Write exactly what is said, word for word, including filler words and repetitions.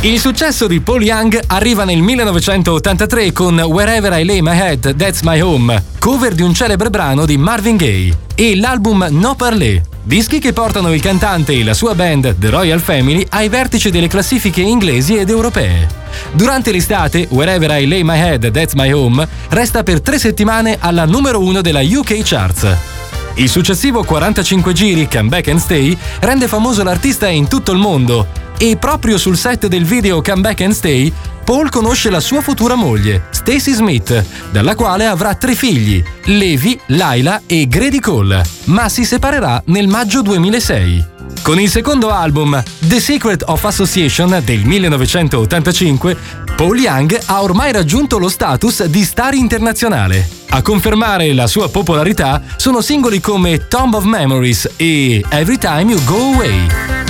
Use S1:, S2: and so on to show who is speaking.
S1: Il successo di Paul Young arriva nel millenovecentottantatré con Wherever I Lay My Head, That's My Home, cover di un celebre brano di Marvin Gaye, e l'album No Parler, dischi che portano il cantante e la sua band The Royal Family ai vertici delle classifiche inglesi ed europee. Durante l'estate, Wherever I Lay My Head, That's My Home resta per tre settimane alla numero uno della U K Charts. Il successivo quarantacinque giri Come Back and Stay rende famoso l'artista in tutto il mondo, e proprio sul set del video Come Back and Stay Paul conosce la sua futura moglie, Stacey Smith, dalla quale avrà tre figli, Levi, Lila e Grady Cole, ma si separerà nel maggio duemilasei. Con il secondo album, The Secret of Association del millenovecentottantacinque, Paul Young ha ormai raggiunto lo status di star internazionale. A confermare la sua popolarità sono singoli come Tomb of Memories e Every Time You Go Away.